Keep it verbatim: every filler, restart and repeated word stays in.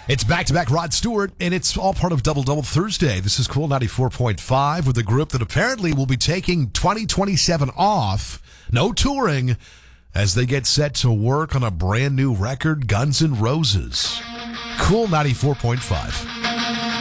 It's back-to-back Rod Stewart, and it's all part of Double Double Thursday. This is Cool ninety-four point five with a group that apparently will be taking twenty twenty-seven off, no touring, as they get set to work on a brand new record, Guns N' Roses. Cool ninety-four point five.